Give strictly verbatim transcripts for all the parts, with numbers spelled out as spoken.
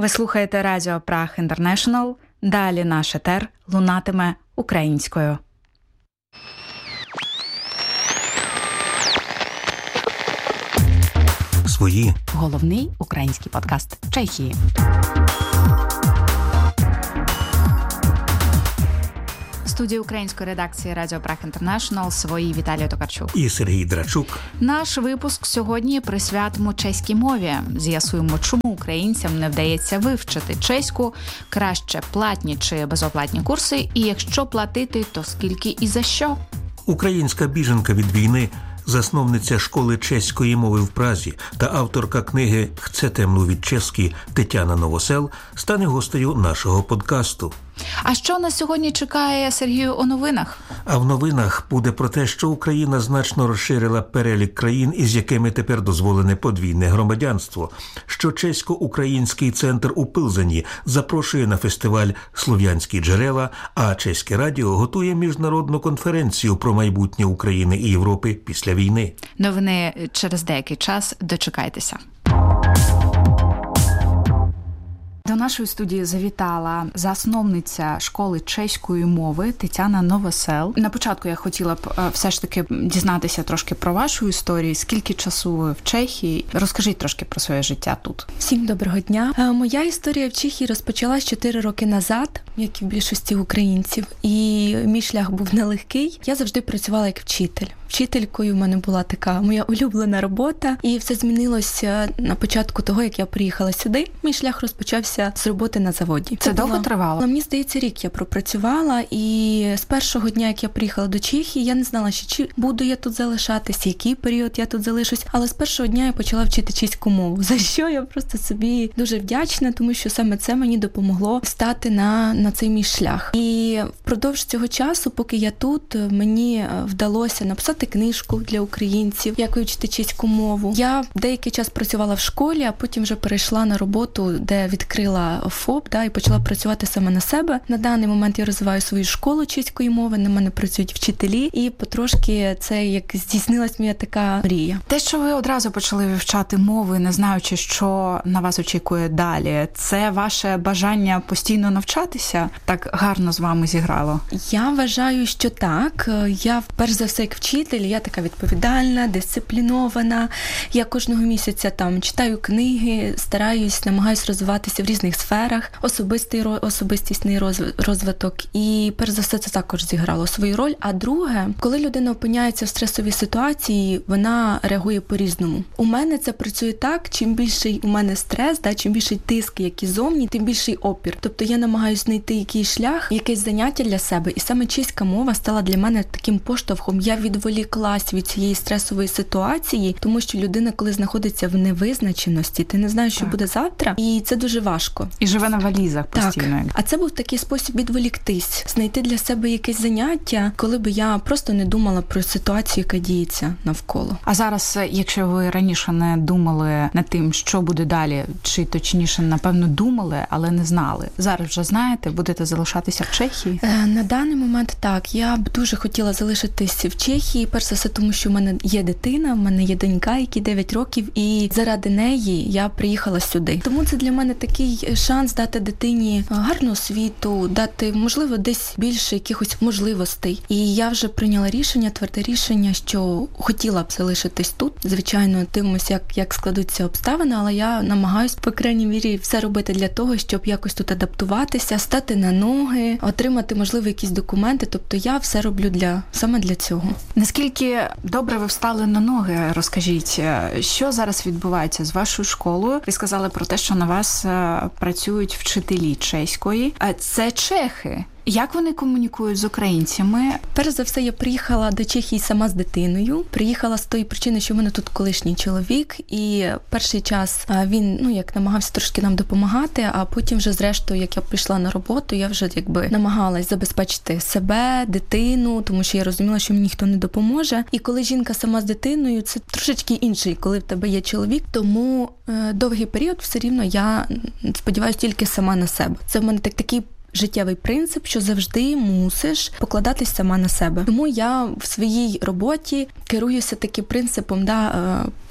Ви слухаєте Радіо Праг Інтернешнл. Далі наш етер лунатиме українською. Свої. Головний український подкаст Чехії. В студії української редакції Радіо Праг Інтернешнл свої Віталій Токарчук і Сергій Драчук. Наш випуск сьогодні присвятимо чеській мові. З'ясуємо, чому українцям не вдається вивчити чеську, краще платні чи безоплатні курси, і якщо платити, то скільки і за що. Українська біженка від війни, засновниця школи чеської мови в Празі та авторка книги «Chcete mluvit česky» Тетяна Новосел стане гостею нашого подкасту. А що нас сьогодні чекає, Сергію, у новинах? А в новинах буде про те, що Україна значно розширила перелік країн, із якими тепер дозволене подвійне громадянство, що чесько-український центр у Пилзені запрошує на фестиваль «Слов'янські джерела», а Чеське радіо готує міжнародну конференцію про майбутнє України і Європи після війни. Новини через деякий час. Дочекайтеся. До нашої студії завітала засновниця школи чеської мови Тетяна Новосел. На початку я хотіла б все ж таки дізнатися трошки про вашу історію. Скільки часу ви в Чехії? Розкажіть трошки про своє життя тут. Всім доброго дня. Моя історія в Чехії розпочалась чотири роки назад, як і в більшості українців. І мій шлях був нелегкий. Я завжди працювала як вчитель. Вчителькою в мене була така моя улюблена робота. І все змінилося на початку того, як я приїхала сюди. Мій шлях розпочався з роботи на заводі. Це, Це довго було... тривало? Мені здається, рік я пропрацювала. І з першого дня, як я приїхала до Чехії, я не знала, ще, чи буду я тут залишатись, який період я тут залишусь. Але з першого дня я почала вчити чеську мову, за що я просто собі дуже вдячна, тому що саме це мені допомогло стати на, на цей мій шлях. І впродовж цього часу, поки я тут, мені вдалося написати книжку для українців, як вивчити чеську мову. Я деякий час працювала в школі, а потім вже перейшла на роботу, де відкрила ФОП, да, і почала працювати саме на себе. На даний момент я розвиваю свою школу чеської мови, на мене працюють вчителі, і потрошки це як здійснилась моя така мрія. Те, що ви одразу почали вивчати мови, не знаючи, що на вас очікує далі, це ваше бажання постійно навчатися так гарно з вами зіграло? Я вважаю, що так. Я, перш за все, як вчитель, я така відповідальна, дисциплінована. Я кожного місяця там читаю книги, стараюсь, намагаюсь розвиватися в різних сферах, особистий, особистісний розвиток. І перш за все це також зіграло свою роль. А друге, коли людина опиняється в стресовій ситуації, вона реагує по-різному. У мене це працює так, чим більший у мене стрес, да, чим більший тиск, який зовні, тим більший опір. Тобто я намагаюсь знайти якийсь шлях, якесь заняття для себе. І саме чеська мова стала для мене таким поштовхом. Я відволіклась від цієї стресової ситуації, тому що людина, коли знаходиться в невизначеності, ти не знаєш, що так буде завтра, і це дуже важко. І живе на валізах постійно. Так. А це був такий спосіб відволіктись, знайти для себе якесь заняття, коли би я просто не думала про ситуацію, яка діється навколо. А зараз, якщо ви раніше не думали над тим, що буде далі, чи точніше, напевно, думали, але не знали, зараз вже знаєте, будете залишатися в Чехії? На даний момент так. Я б дуже хотіла залишитись в Чехії, перш за все, тому що в мене є дитина, в мене є донька, якій дев'ять років, і заради неї я приїхала сюди. Тому це для мене такий шанс дати дитині гарну освіту, дати, можливо, десь більше якихось можливостей. І я вже прийняла рішення, тверде рішення, що хотіла б залишитись тут. Звичайно, дивимося, як, як складуться обставини, але я намагаюсь, по крайній мірі, все робити для того, щоб якось тут адаптуватися, стати на ноги, отримати, можливо, якісь документи. Тобто я все роблю для саме для цього. Наскільки добре ви встали на ноги, розкажіть, що зараз відбувається з вашою школою? Ви сказали про те, що на вас працюють вчителі чеської. Це чехи. Як вони комунікують з українцями? Перш за все, я приїхала до Чехії сама з дитиною. Приїхала з тої причини, що в мене тут колишній чоловік, і перший час він, ну, як намагався трошки нам допомагати, а потім вже, зрештою, як я прийшла на роботу, я вже, якби, намагалась забезпечити себе, дитину, тому що я розуміла, що мені ніхто не допоможе. І коли жінка сама з дитиною, це трошечки інший, коли в тебе є чоловік, тому е, довгий період все рівно я сподіваюся тільки сама на себе. Це в мене так такий життєвий принцип, що завжди мусиш покладатись сама на себе. Тому я в своїй роботі керуюся таким принципом, да,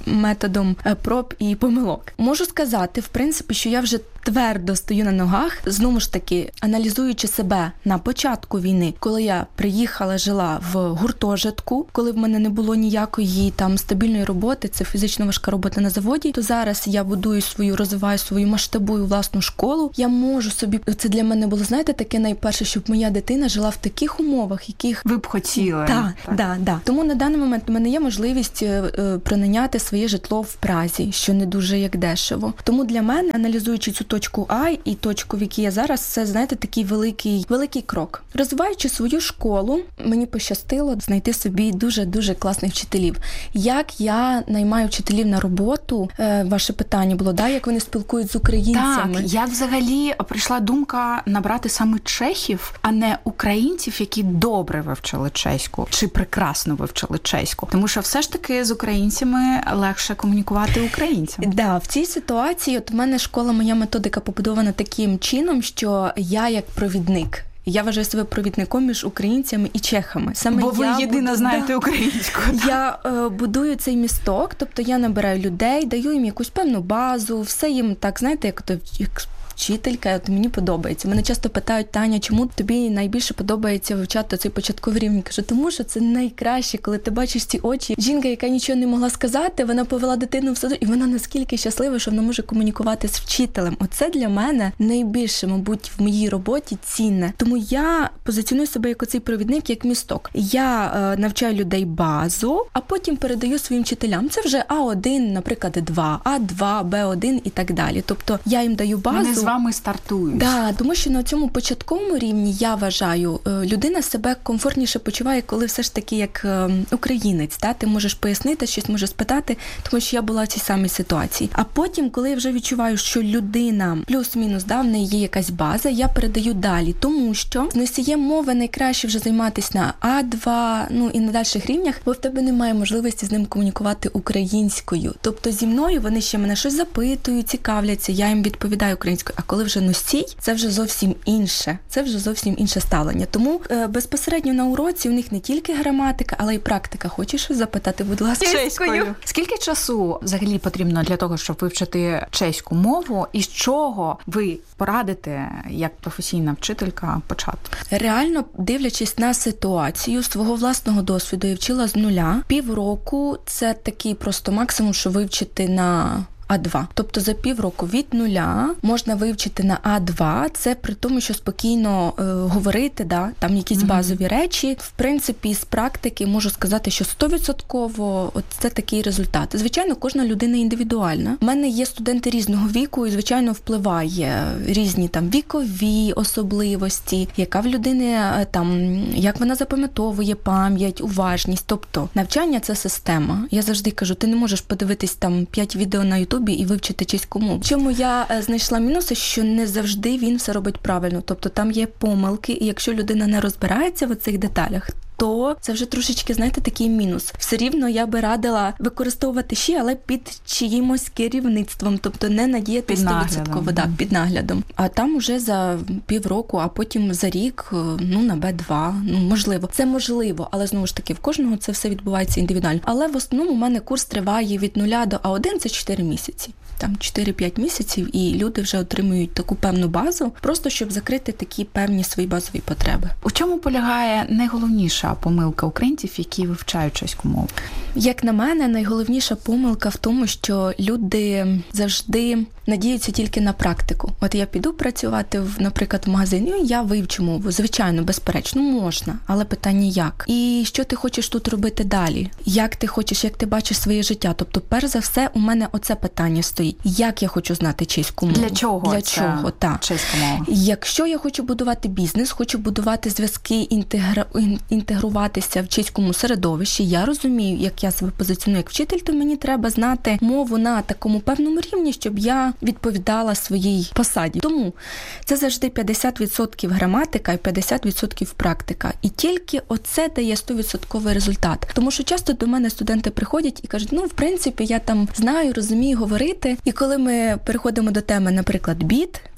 методом проб і помилок. Можу сказати, в принципі, що я вже твердо стою на ногах, знову ж таки, аналізуючи себе на початку війни, коли я приїхала, жила в гуртожитку, коли в мене не було ніякої там стабільної роботи, це фізично важка робота на заводі, то зараз я будую свою, розвиваю свою, масштабую власну школу. Я можу собі, це для мене було, знаєте, таке найперше, щоб моя дитина жила в таких умовах, яких ви б хотіли. Так, так, да, да. Тому на даний момент у мене є можливість прийняти своє житло в Празі, що не дуже як дешево. Тому для мене, аналізуючи цю точку А і точку, в якій я зараз, це, знаєте, такий великий, великий крок. Розвиваючи свою школу, мені пощастило знайти собі дуже-дуже класних вчителів. Як я наймаю вчителів на роботу? Е, ваше питання було, да, як вони спілкують з українцями? Так, як взагалі прийшла думка набрати саме чехів, а не українців, які добре вивчили чеську, чи прекрасно вивчили чеську? Тому що все ж таки з українцями легше комунікувати українцям. Да, в цій ситуації от у мене школа, моя методика побудована таким чином, що я як провідник. Я вважаю себе провідником між українцями і чехами. Саме Бо ви я єдина буду, знаєте да, українську. Я е, будую цей місток, тобто я набираю людей, даю їм якусь певну базу, все їм так, знаєте, як то як вчителька, от мені подобається. Мене часто питають: Таня, чому тобі найбільше подобається вивчати цей початковий рівень? Кажу, тому що це найкраще, коли ти бачиш ці очі. Жінка, яка нічого не могла сказати, вона повела дитину в садок, і вона наскільки щаслива, що вона може комунікувати з вчителем. Оце для мене найбільше, мабуть, в моїй роботі цінне. Тому я позиціоную себе як оцей провідник, як місток. Я е, навчаю людей базу, а потім передаю своїм вчителям. Це вже А один, наприклад, два, А два, Б один і так далі. Тобто я їм даю базу. Вони з вами стартують. Да, тому що на цьому початковому рівні, я вважаю, людина себе комфортніше почуває, коли все ж таки як українець. Та? Ти можеш пояснити, щось можеш спитати, тому що я була в цій самій ситуації. А потім, коли я вже відчуваю, що людина плюс-мінус, да, в неї є якась база, я передаю далі. Тому що з носієм мови найкраще вже займатися на А два, ну і на дальших рівнях, бо в тебе немає можливості з ним комунікувати українською. Тобто зі мною вони ще мене щось запитують, цікавляться, я їм відповідаю українською. А коли вже носій, це вже зовсім інше. Це вже зовсім інше ставлення. Тому е, безпосередньо на уроці у них не тільки граматика, але й практика. Хочеш щось запитати, будь ласка? Чеською. Скільки часу взагалі потрібно для того, щоб вивчити чеську мову? І з чого ви порадите, як професійна вчителька, почати? Реально, дивлячись на ситуацію, свого власного досвіду я вчила з нуля. Півроку – це такий просто максимум, що вивчити на А два. Тобто за півроку від нуля можна вивчити на А два, це при тому, що спокійно е, говорити, да, там якісь mm-hmm. базові речі. В принципі, з практики можу сказати, що сто відсотків от це такий результат. Звичайно, кожна людина індивідуальна. У мене є студенти різного віку, і, звичайно, впливає різні там вікові особливості, яка в людини там, як вона запам'ятовує пам'ять, уважність. Тобто навчання – це система. Я завжди кажу, ти не можеш подивитись там п'ять відео на Ютубі і вивчити чеську мову. В чому я знайшла мінуси, що не завжди він все робить правильно. Тобто там є помилки, і якщо людина не розбирається в цих деталях, то це вже трошечки, знаєте, такий мінус. Все рівно я би радила використовувати ще, але під чиїмось керівництвом, тобто не надіятися сто відсотків да, під наглядом. А там уже за півроку, а потім за рік, ну, на Б два, ну, можливо. Це можливо, але, знову ж таки, в кожного це все відбувається індивідуально. Але в основному у мене курс триває від нуля до А один, це чотири місяці. Там чотири-п'ять місяців, і люди вже отримують таку певну базу, просто щоб закрити такі певні свої базові потреби. У чому полягає найголовніша помилка українців, які вивчають чеську мову? Як на мене, найголовніша помилка в тому, що люди завжди надіються тільки на практику. От я піду працювати, в, наприклад, в магазині, я вивчу мову. Звичайно, безперечно, можна, але питання як? І що ти хочеш тут робити далі? Як ти хочеш, як ти бачиш своє життя? Тобто, перш за все, у мене оце питання стоїть. Як я хочу знати чеську мову? Для чого Для це чого? Так. Чеська мова? Якщо я хочу будувати бізнес, хочу будувати зв'язки, інтегра... інтегруватися в чеському середовищі, я розумію, як я себе позиціоную як вчитель, то мені треба знати мову на такому певному рівні, щоб я відповідала своїй посаді. Тому це завжди п'ятдесят відсотків граматика і п'ятдесят відсотків практика. І тільки оце дає сто відсотків результат. Тому що часто до мене студенти приходять і кажуть, ну, в принципі, я там знаю, розумію говорити. І коли ми переходимо до теми, наприклад, біт,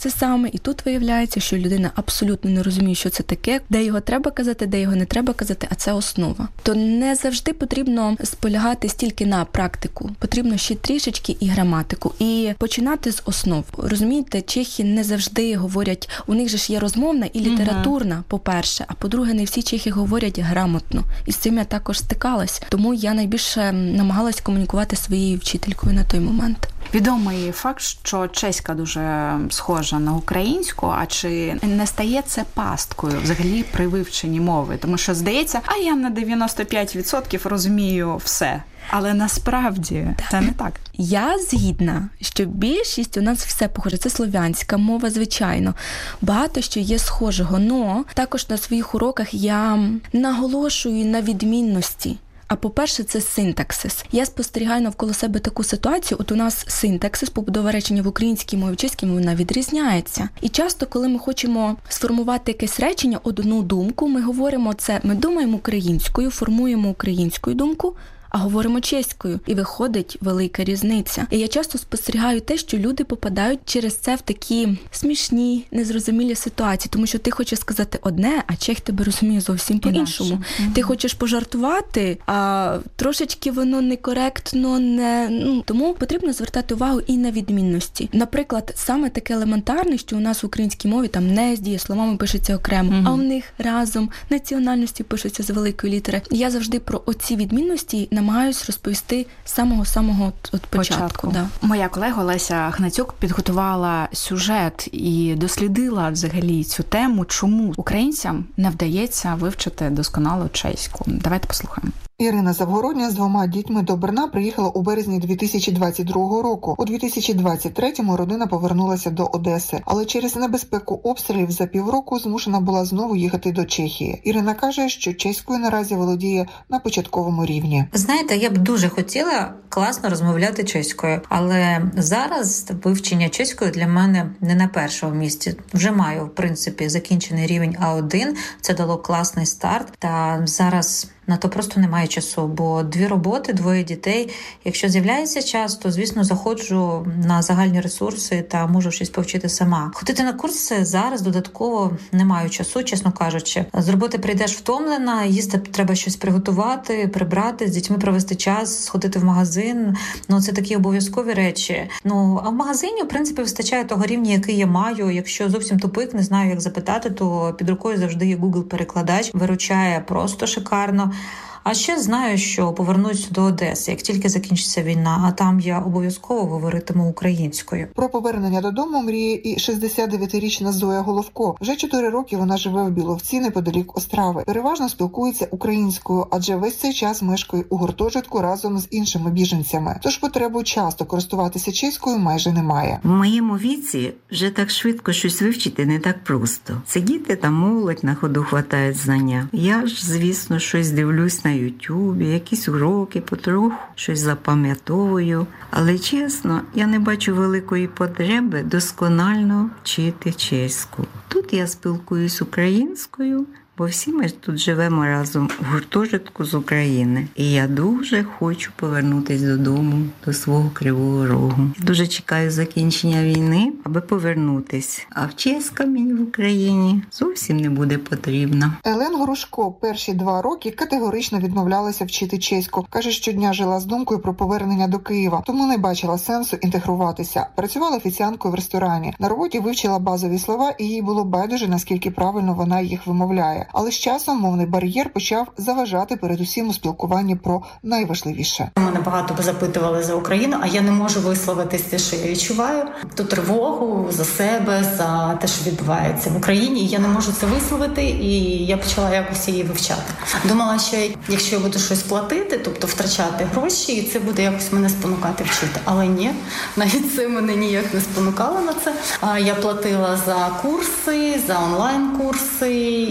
це саме, і тут виявляється, що людина абсолютно не розуміє, що це таке, де його треба казати, де його не треба казати, а це основа. То не завжди потрібно сполягати стільки на практику, потрібно ще трішечки і граматику, і починати з основ. Розумієте, чехи не завжди говорять, у них же ж є розмовна і літературна, по-перше, а по-друге, не всі чехи говорять грамотно. І з цим я також стикалась, тому я найбільше намагалась комунікувати своєю вчителькою на той момент. Відомий факт, що чеська дуже схожа на українську, а чи не стає це пасткою взагалі при вивченні мови? Тому що здається, а я на дев'яносто п'ять відсотків розумію все. Але насправді так. Це не так. Я згідна, що більшість у нас все похоже. Це слов'янська мова, звичайно. Багато що є схожого, но також на своїх уроках я наголошую на відмінності. А по-перше, це синтаксис. Я спостерігаю навколо себе таку ситуацію, от у нас синтаксис, побудова речення в українській мові, в чеській мові, вона відрізняється. І часто, коли ми хочемо сформувати якесь речення, одну думку, ми говоримо це, ми думаємо українською, формуємо українською думку, а говоримо чеською. І виходить велика різниця. І я часто спостерігаю те, що люди попадають через це в такі смішні, незрозумілі ситуації. Тому що ти хочеш сказати одне, а чех тебе розуміє зовсім по-іншому. Mm-hmm. Ти хочеш пожартувати, а трошечки воно некоректно, не... Ну, тому потрібно звертати увагу і на відмінності. Наприклад, саме таке елементарне, що у нас в українській мові там не з дієсловами пишеться окремо, mm-hmm. а у них разом національності пишуться з великої літери. Я завжди про оці відмінності намагаюсь розповісти з самого-самого от початку. початку. Да. Моя колега Леся Гнатюк підготувала сюжет і дослідила взагалі цю тему, чому українцям не вдається вивчити досконало чеську. Давайте послухаємо. Ірина Завгородня з двома дітьми до Брна приїхала у березні дві тисячі двадцять другого року. У дві тисячі двадцять третьому родина повернулася до Одеси, але через небезпеку обстрілів за півроку змушена була знову їхати до Чехії. Ірина каже, що чеською наразі володіє на початковому рівні. Знаєте, я б дуже хотіла класно розмовляти чеською, але зараз вивчення чеської для мене не на першому місці. Вже маю, в принципі, закінчений рівень А один, це дало класний старт, та зараз на то просто немає часу, бо дві роботи, двоє дітей. Якщо з'являється час, то, звісно, заходжу на загальні ресурси та можу щось повчити сама. Ходити на курси зараз додатково не маю часу, чесно кажучи. З роботи прийдеш втомлена, їсти треба щось приготувати, прибрати, з дітьми провести час, сходити в магазин. Ну, це такі обов'язкові речі. Ну, а в магазині, в принципі, вистачає того рівня, який я маю. Якщо зовсім тупик, не знаю, як запитати, то під рукою завжди є Google-перекладач. Виручає просто шикарно. А ще знаю, що повернусь до Одеси, як тільки закінчиться війна, а там я обов'язково говоритиму українською. Про повернення додому мріє і шістдесятидевятирічна Зоя Головко. Вже чотири роки вона живе в Біловці, неподалік Острави. Переважно спілкується українською, адже весь цей час мешкає у гуртожитку разом з іншими біженцями. Тож потребу часто користуватися чеською майже немає. В моєму віці вже так швидко щось вивчити не так просто. Сидіти та молодь на ходу хватають знання. Я ж, звісно, щось дивлюсь на Ютубі, якісь уроки, потроху щось запам'ятовую. Але, чесно, я не бачу великої потреби досконально вчити чеську. Тут я спілкуюсь українською, бо всі ми тут живемо разом в гуртожитку з України. І я дуже хочу повернутися додому, до свого Кривого Рогу. Дуже чекаю закінчення війни, аби повернутися. А вчеська мені в Україні зовсім не буде потрібна. Елен Грушко перші два роки категорично відмовлялася вчити чеську. Каже, щодня жила з думкою про повернення до Києва, тому не бачила сенсу інтегруватися. Працювала офіціанткою в ресторані. На роботі вивчила базові слова, і їй було байдуже, наскільки правильно вона їх вимовляє. Але з часом мовний бар'єр почав заважати передусім у спілкуванні про найважливіше. Мене багато запитували за Україну, а я не можу висловитися, що я відчуваю. Ту тривогу за себе, за те, що відбувається в Україні. І я не можу це висловити, і я почала якось її вивчати. Думала, що якщо я буду щось платити, тобто втрачати гроші, і це буде якось мене спонукати вчити. Але ні, навіть це мене ніяк не спонукало на це. Я платила за курси, за онлайн-курси, і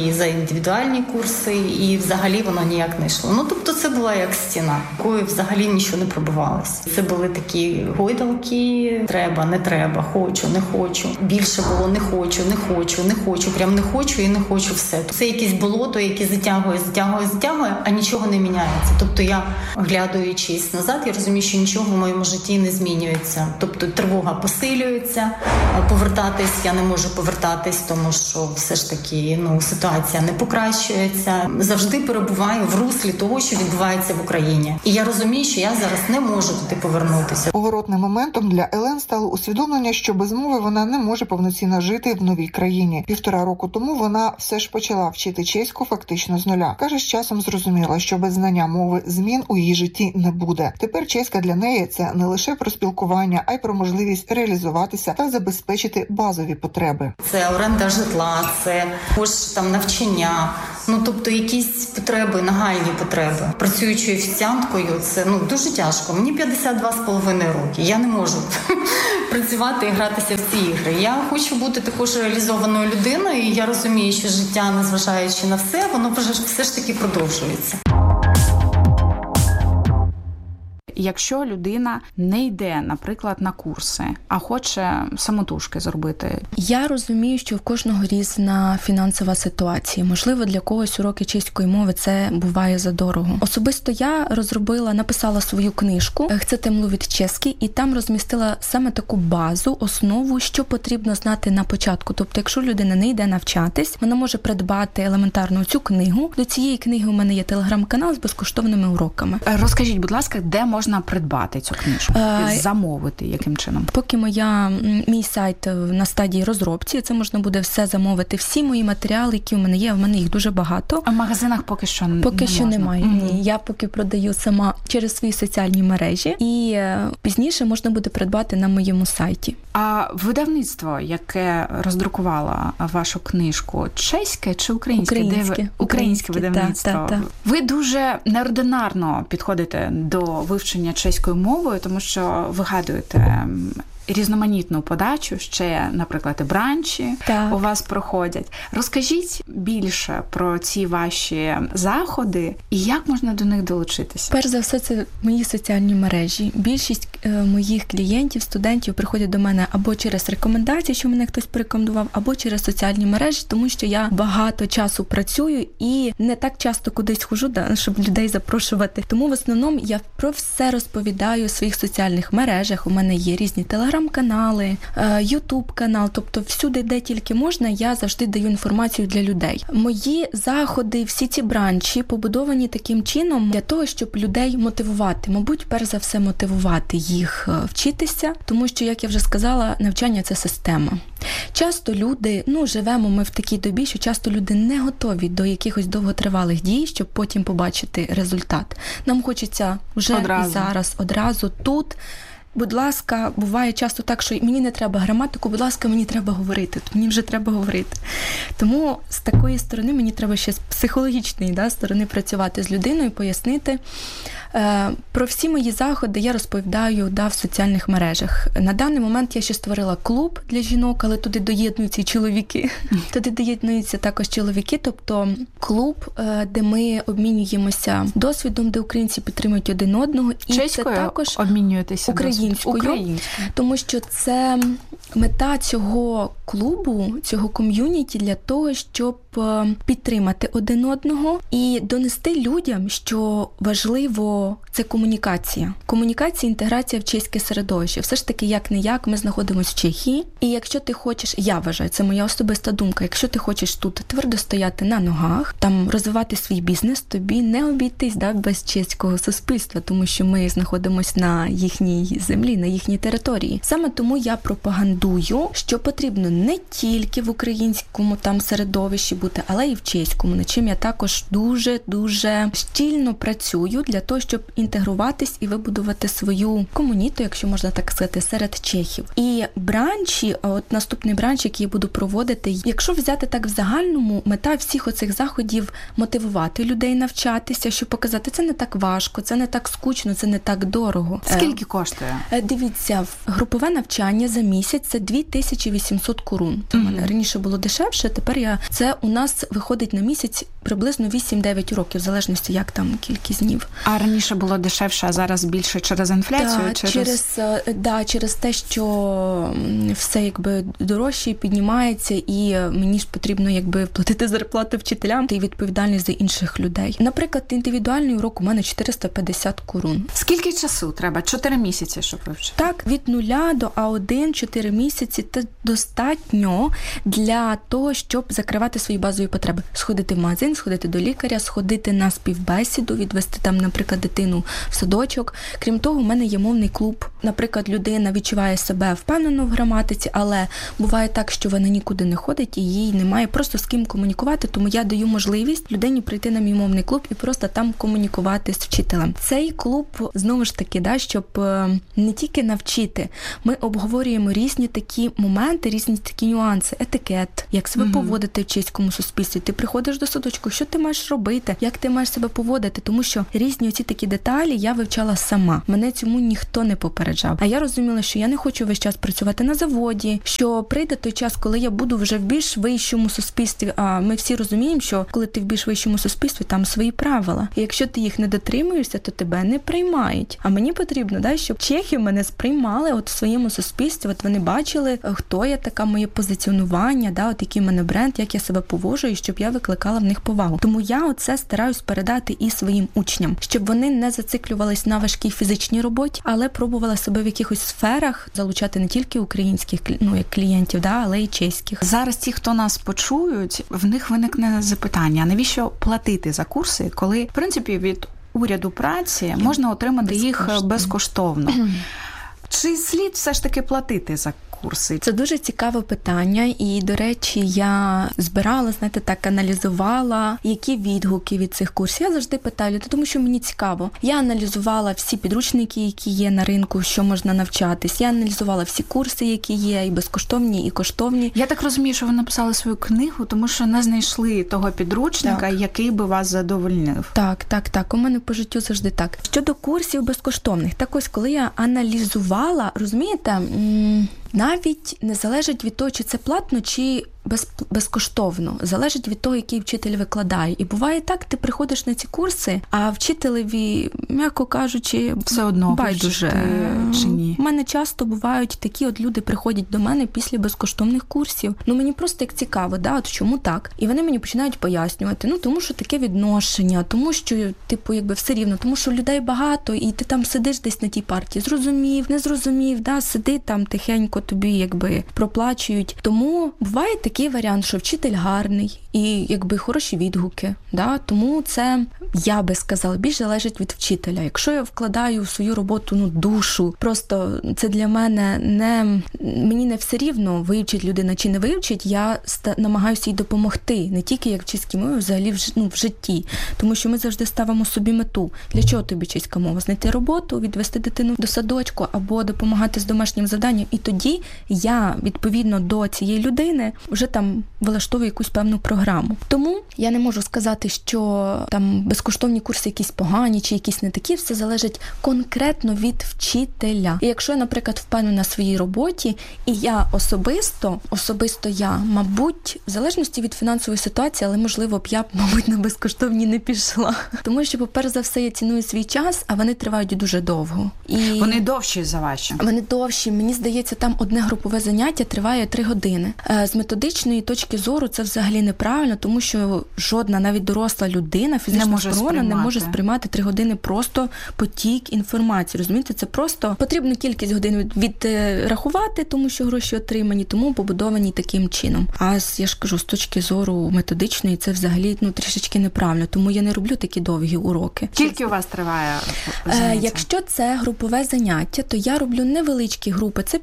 і за індивідуальні курси, і взагалі воно ніяк не йшло. Ну, тобто це була як стіна, якою взагалі нічого не пробивалося. Це були такі гойдалки, треба, не треба, хочу, не хочу. Більше було не хочу, не хочу, не хочу, прям не хочу і не хочу все. Це якесь болото, яке затягує, затягує, затягує, а нічого не міняється. Тобто я, оглядуючись назад, я розумію, що нічого в моєму житті не змінюється. Тобто тривога посилюється, повертатись я не можу повертатись, тому що все ж таки, ну, ситуація не покращується. Завжди перебуваю в руслі того, що відбувається в Україні. І я розумію, що я зараз не можу туди повернутися. Поворотним моментом для Елен стало усвідомлення, що без мови вона не може повноцінно жити в новій країні. Півтора року тому вона все ж почала вчити чеську фактично з нуля. Каже, з часом зрозуміла, що без знання мови змін у її житті не буде. Тепер чеська для неї – це не лише про спілкування, а й про можливість реалізуватися та забезпечити базові потреби. Це оренда житла, це також там навчання, ну тобто якісь потреби, нагальні потреби. Працюючи офіціанткою, це ну дуже тяжко. Мені п'ятдесят два з половиною роки. Я не можу працювати і гратися в ці ігри. Я хочу бути також реалізованою людиною, і я розумію, що життя, незважаючи на все, воно вже все ж таки продовжується. Якщо людина не йде, наприклад, на курси, а хоче самотужки зробити? Я розумію, що в кожного різна фінансова ситуація. Можливо, для когось уроки чеської мови це буває задорого. Особисто я розробила, написала свою книжку «Chcete mluvit česky» і там розмістила саме таку базу, основу, що потрібно знати на початку. Тобто, якщо людина не йде навчатись, вона може придбати елементарно цю книгу. До цієї книги у мене є телеграм-канал з безкоштовними уроками. Розкажіть, будь ласка, де можна придбати цю книжку? А, замовити яким чином? Поки моя, мій сайт на стадії розробці, це можна буде все замовити. Всі мої матеріали, які у мене є, в мене їх дуже багато. А в магазинах поки що не Поки не що можна. немає. Mm-hmm. Ні, я поки продаю сама через свої соціальні мережі. І пізніше можна буде придбати на моєму сайті. А видавництво, яке роздрукувало вашу книжку, чеське чи українське? Українське. Де ви... Українське видавництво. Та, та, та. Ви дуже неординарно підходите до вивчення чеською мовою, тому що вигадуєте різноманітну подачу, ще, наприклад, і бранчі так. у вас проходять. Розкажіть більше про ці ваші заходи і як можна до них долучитися? Перш за все, це мої соціальні мережі. Більшість е, моїх клієнтів, студентів приходять до мене або через рекомендації, що мене хтось порекомендував, або через соціальні мережі, тому що я багато часу працюю і не так часто кудись хожу, да, щоб людей запрошувати. Тому в основному я про все розповідаю у своїх соціальних мережах. У мене є різні телеграм-канали, ютуб-канал, тобто всюди, де тільки можна, я завжди даю інформацію для людей. Мої заходи, всі ці бранчі побудовані таким чином для того, щоб людей мотивувати. Мабуть, перш за все мотивувати їх вчитися, тому що, як я вже сказала, навчання – це система. Часто люди, ну, живемо ми в такій добі, що часто люди не готові до якихось довготривалих дій, щоб потім побачити результат. Нам хочеться вже одразу. І зараз, одразу, тут. Будь ласка, буває часто так, що мені не треба граматику, будь ласка, мені треба говорити, мені вже треба говорити. Тому з такої сторони мені треба ще з психологічної да, сторони працювати з людиною, пояснити. Е, про всі мої заходи я розповідаю да, в соціальних мережах. На даний момент я ще створила клуб для жінок, але туди доєднуються і чоловіки. Туди доєднуються також чоловіки, тобто клуб, е, де ми обмінюємося досвідом, де українці підтримують один одного. І чеською це також обмінюєтеся українською, українською, тому що це мета цього клубу, цього ком'юніті для того, щоб підтримати один одного і донести людям, що важливо це комунікація. Комунікація, інтеграція в чеське середовище. Все ж таки, як-не-як, ми знаходимося в Чехії. І якщо ти хочеш, я вважаю, це моя особиста думка, якщо ти хочеш тут твердо стояти на ногах, там розвивати свій бізнес, тобі не обійтись да, без чеського суспільства, тому що ми знаходимося на їхній землі, на їхній території. Саме тому я пропагандую, що потрібно не тільки в українському там середовищі бути, але і в чеському, над чим я також дуже-дуже щільно працюю для того, щоб щоб інтегруватись і вибудувати свою комуніту, якщо можна так сказати, серед чехів. І бранчі, от наступний бранч, який я буду проводити, якщо взяти так в загальному, мета всіх оцих заходів мотивувати людей навчатися, щоб показати, це не так важко, це не так скучно, це не так дорого. Скільки коштує? Дивіться, групове навчання за місяць – це дві тисячі вісімсот корун. У мене раніше було дешевше, тепер я... Це у нас виходить на місяць приблизно вісім-дев'ять уроків, в залежності, як там кількість днів. А раніше було дешевше, а зараз більше через інфляцію? Да, через... Через, да, через те, що все якби дорожче піднімається, і мені ж потрібно якби платити зарплату вчителям та й відповідальність за інших людей. Наприклад, індивідуальний урок у мене чотириста п'ятдесят корун. Скільки часу треба? Чотири місяці, щоб вивчити? Так, від нуля до а один, чотири місяці – це достатньо для того, щоб закривати свої базові потреби. Сходити в магазин, сходити до лікаря, сходити на співбесіду, відвести там, наприклад, дитину в садочок. Крім того, у мене є мовний клуб. Наприклад, людина відчуває себе впевнено в граматиці, але буває так, що вона нікуди не ходить і їй немає просто з ким комунікувати, тому я даю можливість людині прийти на мій мовний клуб і просто там комунікувати з вчителем. Цей клуб, знову ж таки, да, щоб не тільки навчити, ми обговорюємо різні такі моменти, різні такі нюанси, етикет, як себе mm-hmm. поводити в чеському суспільстві. Ти приходиш до садочку, що ти маєш робити, як ти маєш себе поводити, тому що різні оці такі деталі я вивчала сама. Мене цьому ніхто не попереджав. А я розуміла, що я не хочу весь час працювати на заводі, що прийде той час, коли я буду вже в більш вищому суспільстві, а ми всі розуміємо, що коли ти в більш вищому суспільстві, там свої правила. І якщо ти їх не дотримуєшся, то тебе не приймають. А мені потрібно, да, щоб чехи мене сприймали от в своєму суспільстві, от вони бачили, хто я така, моє позиціонування, да, от який в мене бренд, як я себе поводжу, і щоб я викликала в них повагу. Тому я оце стараюсь передати і своїм учням, щоб вони не зациклювались на важкій фізичній роботі, але пробували себе в якихось сферах залучати не тільки українських, ну, як клієнтів, да, але й чеських. Зараз ті, хто нас почують, в них виникне запитання, навіщо платити за курси, коли, в принципі, від уряду праці можна отримати їх безкоштовно. Чи слід все ж таки платити за курси? Це дуже цікаве питання, і, до речі, я збирала, знаєте, так аналізувала, які відгуки від цих курсів. Я завжди питаю людей, тому що мені цікаво. Я аналізувала всі підручники, які є на ринку, що можна навчатись. Я аналізувала всі курси, які є, і безкоштовні, і коштовні. Я так розумію, що ви написали свою книгу, тому що не знайшли того підручника, так, який би вас задовольнив. Так, так, так. У мене по життю завжди так. Щодо курсів безкоштовних, так ось, коли я аналізувала, розумієте, навіть не залежить від того, чи це платно, чи без, безкоштовно. Залежить від того, який вчитель викладає. І буває так, ти приходиш на ці курси, а вчителеві, м'яко кажучи, все одно байдуже чи ні. У мене часто бувають такі от люди приходять до мене після безкоштовних курсів. Ну, мені просто як цікаво, да, от чому так? І вони мені починають пояснювати, ну, тому що таке відношення, тому що, типу, якби все рівно, тому що людей багато, і ти там сидиш десь на тій партії, зрозумів, не зрозумів, да, сиди там тихенько, тобі якби проплачують. Тому буває такий варіант, що вчитель гарний і якби хороші відгуки, да? Тому це, я би сказала, більш залежить від вчителя. Якщо я вкладаю в свою роботу, ну, душу, просто це для мене не, мені не все рівно, вивчить людина чи не вивчить, я ста, намагаюся їй допомогти, не тільки як в чеській мові, взагалі в, ну, в житті. Тому що ми завжди ставимо собі мету. Для чого тобі чеська мова? Знайти роботу, відвести дитину до садочку або допомагати з домашнім завданням. І тоді я, відповідно до цієї людини, вже там влаштовую якусь певну програму. Тому я не можу сказати, що там безкоштовні курси якісь погані чи якісь не такі, все залежить конкретно від вчителя. І якщо я, наприклад, впевнена на своїй роботі, і я особисто, особисто я, мабуть, в залежності від фінансової ситуації, але, можливо, б я, мабуть, на безкоштовні не пішла. Тому що, по-перше за все, я ціную свій час, а вони тривають дуже довго. І вони довші за ваші? Вони довші. Мені здається, там одне групове заняття триває три години. З методичної точки зору це взагалі неправильно, тому що жодна, навіть доросла людина, фізично спроможна, не може сприймати три години просто потік інформації. Розумієте, це просто потрібно кількість годин відрахувати, тому що гроші отримані, тому побудовані таким чином. А я ж кажу, з точки зору методичної це взагалі, ну, трішечки неправильно, тому я не роблю такі довгі уроки. Скільки у вас триває заняття? Якщо це групове заняття, то я роблю невеличкі групи, це п'ять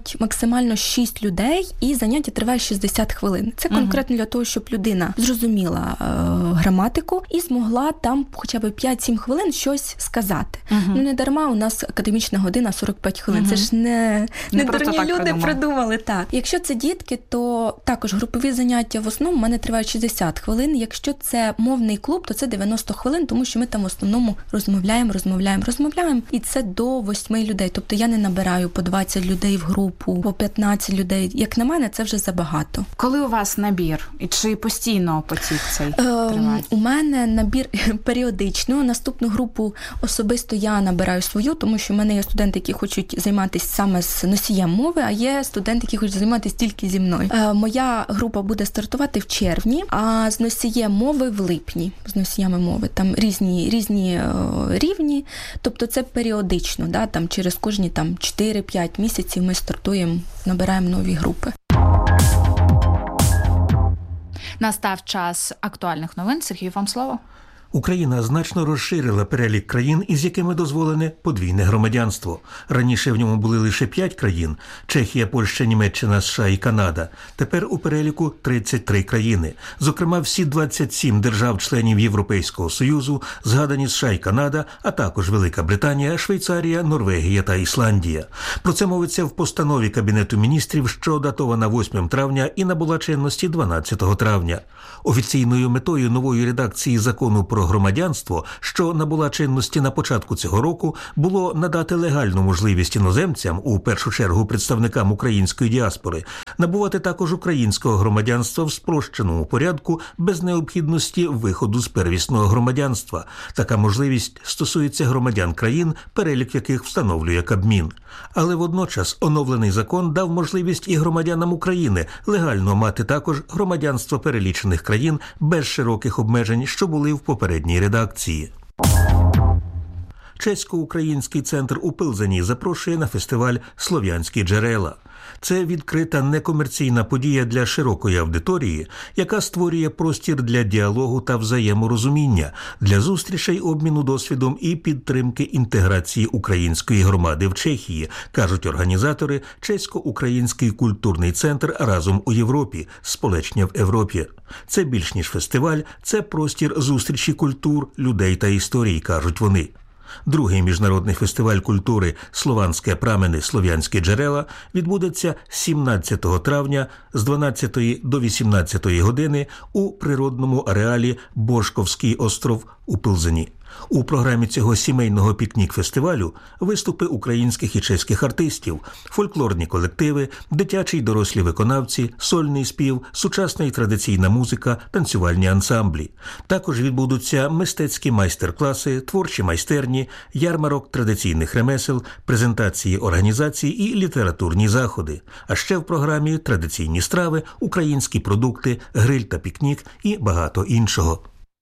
приймати максимально шість людей, і заняття триває шістдесят хвилин. Це конкретно для того, щоб людина зрозуміла е, граматику і змогла там хоча б п'ять-сім хвилин щось сказати. Uh-huh. Ну, не дарма у нас академічна година сорок п'ять хвилин. Uh-huh. Це ж не, не, не дурні люди придумали. придумали. Так. Якщо це дітки, то також групові заняття в основному в мене тривають шістдесят хвилин. Якщо це мовний клуб, то це дев'яносто хвилин, тому що ми там в основному розмовляємо, розмовляємо, розмовляємо. І це до восьми людей. Тобто я не набираю по двадцять людей в групу, по п'ятнадцять людей. Як на мене, це вже забагато. Коли у вас набір? І чи постійно потік цей триває? Е, у мене набір періодично. Наступну групу особисто я набираю свою, тому що в мене є студенти, які хочуть займатися саме з носієм мови, а є студенти, які хочуть займатися тільки зі мною. Е, моя група буде стартувати в червні, а з носієм мови в липні. З носіями мови. Там різні, різні е, рівні, тобто це періодично, да, там через кожні там чотири-п'ять місяців ми стартуємо, набираємо нові групи. Настав час актуальних новин. Сергію, вам слово. Україна значно розширила перелік країн, із якими дозволене подвійне громадянство. Раніше в ньому були лише п'ять країн – Чехія, Польща, Німеччина, США і Канада. Тепер у переліку тридцять три країни. Зокрема, всі двадцять сім держав-членів Європейського Союзу, згадані США і Канада, а також Велика Британія, Швейцарія, Норвегія та Ісландія. Про це мовиться в постанові Кабінету міністрів, що датована восьмого травня і набула чинності дванадцятого травня. Офіційною метою нової редакції закону про громадянство, що набула чинності на початку цього року, було надати легальну можливість іноземцям, у першу чергу представникам української діаспори, набувати також українського громадянства в спрощеному порядку без необхідності виходу з первісного громадянства. Така можливість стосується громадян країн, перелік яких встановлює Кабмін. Але водночас оновлений закон дав можливість і громадянам України легально мати також громадянство перелічених країн без широких обмежень, що були в попередній редакції. Чесько-український центр у Пилзені запрошує на фестиваль «Слов'янські джерела». Це відкрита некомерційна подія для широкої аудиторії, яка створює простір для діалогу та взаєморозуміння, для зустрічей, обміну досвідом і підтримки інтеграції української громади в Чехії, кажуть організатори Чесько-український культурний центр «Разом у Європі» «Сполечня в Європі». Це більш ніж фестиваль, це простір зустрічі культур, людей та історій, кажуть вони. Другий міжнародний фестиваль культури «Слованське прамени. Слов'янські джерела» відбудеться сімнадцятого травня з дванадцятої до вісімнадцятої години у природному ареалі Бошковський остров у Пилзені. У програмі цього сімейного пікнік-фестивалю виступи українських і чеських артистів, фольклорні колективи, дитячі й дорослі виконавці, сольний спів, сучасна і традиційна музика, танцювальні ансамблі. Також відбудуться мистецькі майстер-класи, творчі майстерні, ярмарок традиційних ремесел, презентації організацій і літературні заходи. А ще в програмі традиційні страви, українські продукти, гриль та пікнік і багато іншого.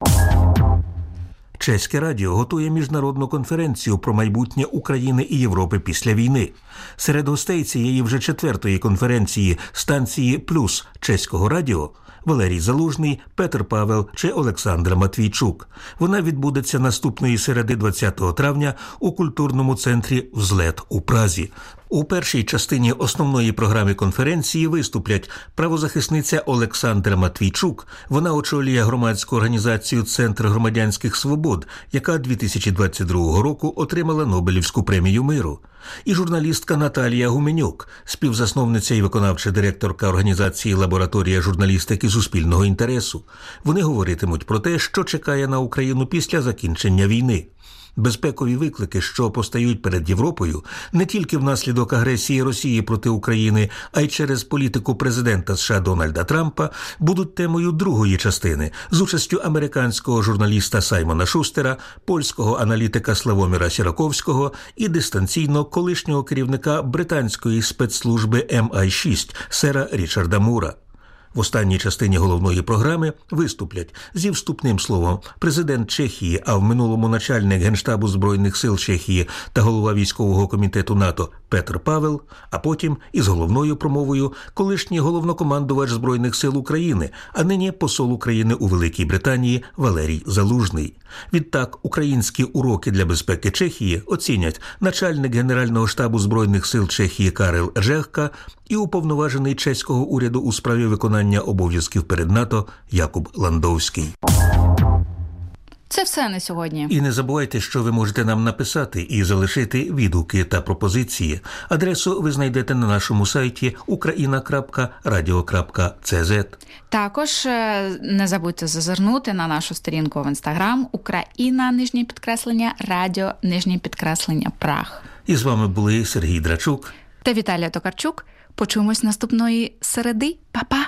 Чеське радіо готує міжнародну конференцію про майбутнє України і Європи після війни. Серед гостей цієї вже четвертої конференції станції «Плюс» Чеського радіо Валерій Залужний, Петр Павел чи Олександра Матвійчук. Вона відбудеться наступної середи двадцятого травня у культурному центрі «Взлет» у Празі. У першій частині основної програми конференції виступлять правозахисниця Олександра Матвійчук. Вона очолює громадську організацію «Центр громадянських свобод», яка дві тисячі двадцять другого року отримала Нобелівську премію миру. І журналістка Наталія Гуменюк, співзасновниця і виконавча директорка організації «Лабораторія журналістики суспільного інтересу». Вони говоритимуть про те, що чекає на Україну після закінчення війни. Безпекові виклики, що постають перед Європою, не тільки внаслідок агресії Росії проти України, а й через політику президента США Дональда Трампа, будуть темою другої частини з участю американського журналіста Саймона Шустера, польського аналітика Славоміра Сіраковського і дистанційно колишнього керівника британської спецслужби ем ай шість сера Річарда Мура. В останній частині головної програми виступлять зі вступним словом президент Чехії, а в минулому начальник Генштабу Збройних сил Чехії та голова військового комітету НАТО Петр Павел, а потім із головною промовою колишній головнокомандувач Збройних сил України, а нині посол України у Великій Британії Валерій Залужний. Відтак, українські уроки для безпеки Чехії оцінять начальник Генерального штабу Збройних сил Чехії Карел Жехка і уповноважений чеського уряду у справі виконання обов'язків перед НАТО Якуб Ландовський. Це все на сьогодні. І не забувайте, що ви можете нам написати і залишити відгуки та пропозиції. Адресу ви знайдете на нашому сайті україна крапка радіо крапка це зет. Також не забудьте зазирнути на нашу сторінку в Інстаграм Україна, нижнє підкреслення, радіо, нижнє підкреслення, Праг. І з вами були Сергій Драчук та Віталія Токарчук. Почуємось наступної середи. Па-па!